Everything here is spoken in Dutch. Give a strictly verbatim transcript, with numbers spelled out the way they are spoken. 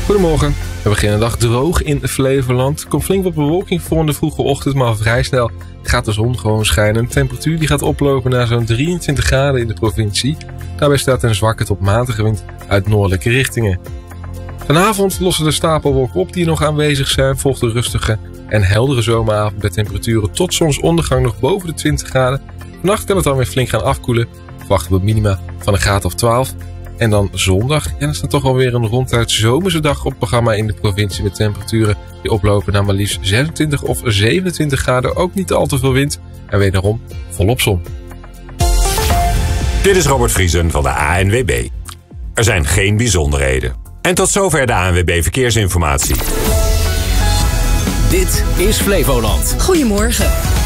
Goedemorgen. We beginnen de dag droog in Flevoland. Er komt flink wat bewolking voor in de vroege ochtend, maar vrij snel gaat de zon gewoon schijnen. De temperatuur die gaat oplopen naar zo'n drieëntwintig graden in de provincie. Daarbij staat een zwakke tot matige wind uit noordelijke richtingen. Vanavond lossen de stapelwolken op die nog aanwezig zijn. Volgt een rustige en heldere zomeravond bij temperaturen tot zonsondergang nog boven de twintig graden. Vannacht kan het dan weer flink gaan afkoelen. Verwachten we minima van een graad of twaalf. En dan zondag, en dan is er toch alweer een ronduit zomerse dag op het programma in de provincie met temperaturen die oplopen naar maar liefst zesentwintig of zevenentwintig graden. Ook niet al te veel wind en wederom volop zon. Dit is Robert Vriesen van de A N W B. Er zijn geen bijzonderheden. En tot zover de A N W B Verkeersinformatie. Dit is Flevoland. Goedemorgen.